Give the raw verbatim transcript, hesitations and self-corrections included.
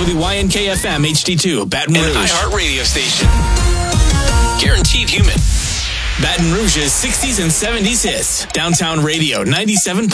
W Y N K F M H D two, Baton Rouge. An iHeart radio station. Guaranteed human. Baton Rouge's sixties and seventies hits. Downtown Radio ninety-seven.